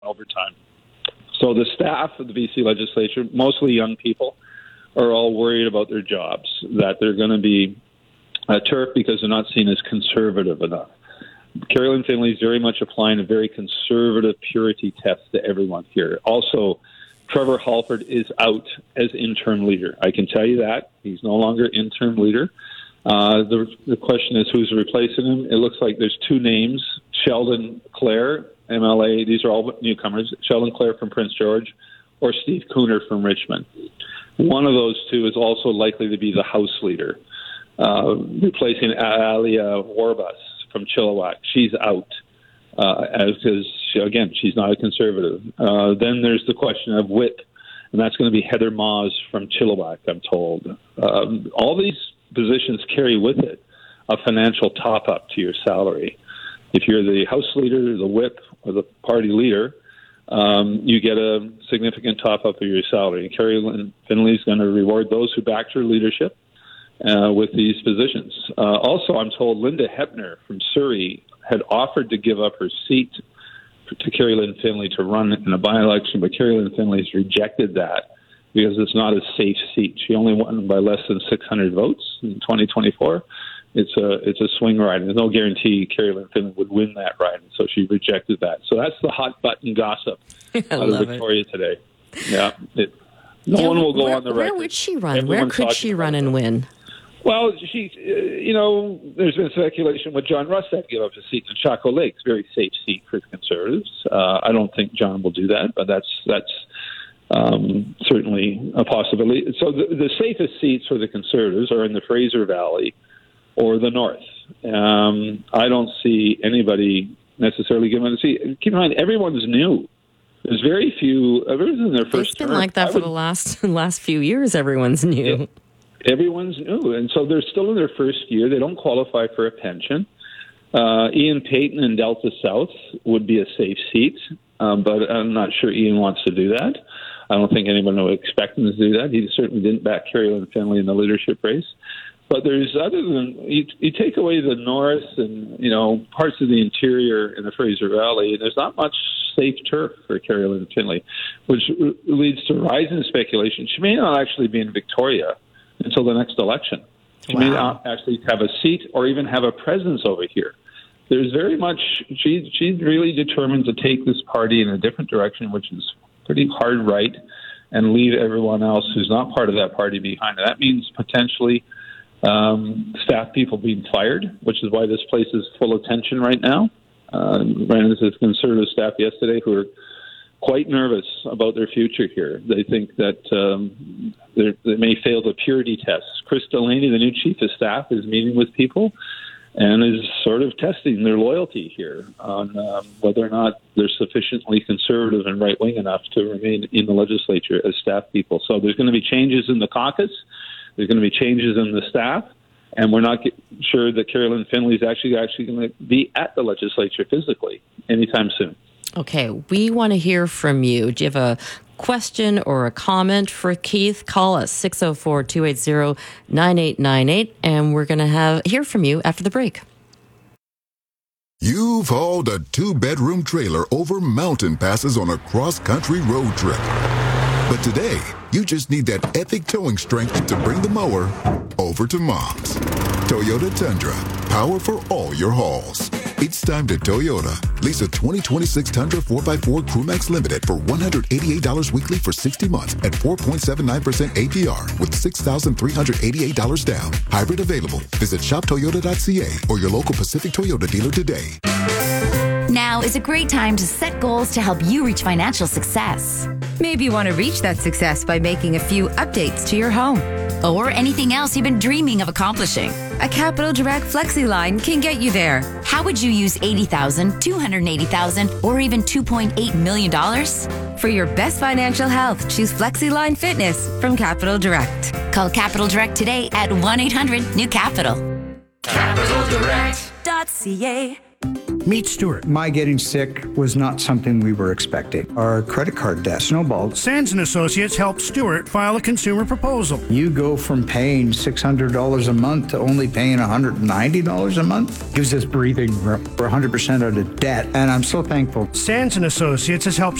over time. So the staff of the BC legislature, mostly young people, are all worried about their jobs, that they're going to be turfed because they're not seen as conservative enough. Carolyn Finley is very much applying a very conservative purity test to everyone here. Also, Trevor Halford is out as interim leader. I can tell you that. He's no longer interim leader. The question is who's replacing him. It looks like there's two names, Sheldon Clare, MLA. These are all newcomers. Sheldon Clare from Prince George or Steve Cooner from Richmond. One of those two is also likely to be the House leader, replacing Alia Warbus from Chilliwack. She's out. Because, again, she's not a conservative. Then there's the question of whip, and that's going to be Heather Maws from Chilliwack, I'm told. All these positions carry with it a financial top-up to your salary. If you're the House leader, the whip, or the party leader, you get a significant top-up of your salary. Carolyn Finley is going to reward those who backed her leadership with these positions. Also, I'm told Linda Hepner from Surrey had offered to give up her seat to Carolyn Finley to run in a by-election, but Carolyn Finley's rejected that because it's not a safe seat. She only won by less than 600 votes in 2024. It's a swing ride. There's no guarantee Carolyn Finley would win that ride, so she rejected that. So that's the hot-button gossip out of Victoria today. Yeah. No one will go on the record. Where would she run? Where could she run and win? Well, there's been speculation would John Russack give up his seat in Chaco Lakes, very safe seat for the Conservatives. I don't think John will do that, but that's certainly a possibility. So the safest seats for the Conservatives are in the Fraser Valley or the North. I don't see anybody necessarily giving a seat. Keep in mind, everyone's new. There's very few. Everyone's in their first term. It's been like that for the last few years. Everyone's new. Yeah. Everyone's new, and so they're still in their first year. They don't qualify for a pension. Ian Payton in Delta South would be a safe seat, but I'm not sure Ian wants to do that. I don't think anyone would expect him to do that. He certainly didn't back Carolyn Finley in the leadership race. But there's other than you take away the north and parts of the interior in the Fraser Valley, there's not much safe turf for Carolyn Finley, which leads to rising speculation. She may not actually be in Victoria until the next election. She may not actually have a seat or even have a presence over here. There's very much, she's really determined to take this party in a different direction, which is pretty hard right, and leave everyone else who's not part of that party behind. That means potentially staff people being fired, which is why this place is full of tension right now. Ran into Conservative staff yesterday who are quite nervous about their future here. They think that they may fail the purity test. Chris Delaney, the new chief of staff, is meeting with people and is sort of testing their loyalty here on whether or not they're sufficiently conservative and right-wing enough to remain in the legislature as staff people. So there's going to be changes in the caucus. There's going to be changes in the staff. And we're not sure that Carolyn Finley is actually going to be at the legislature physically anytime soon. Okay, we want to hear from you. Do you have a question or a comment for Keith? Call us 604-280-9898, and we're going to hear from you after the break. You've hauled a 2-bedroom trailer over mountain passes on a cross-country road trip. But today, you just need that epic towing strength to bring the mower over to Mom's. Toyota Tundra, power for all your hauls. It's time to Toyota. Lease a 2026 Tundra 4x4 Crewmax Limited for $188 weekly for 60 months at 4.79% APR with $6,388 down. Hybrid available. Visit shoptoyota.ca or your local Pacific Toyota dealer today. Now is a great time to set goals to help you reach financial success. Maybe you want to reach that success by making a few updates to your home. Or anything else you've been dreaming of accomplishing. A Capital Direct FlexiLine can get you there. How would you use $80,000, $280,000, or even $2.8 million? For your best financial health, choose FlexiLine Fitness from Capital Direct. Call Capital Direct today at 1-800-NEW-CAPITAL. CapitalDirect.ca Meet Stuart. My getting sick was not something we were expecting. Our credit card debt snowballed. Sands & Associates helped Stuart file a consumer proposal. You go from paying $600 a month to only paying $190 a month. Gives us breathing. We're 100% out of debt, and I'm so thankful. Sands & Associates has helped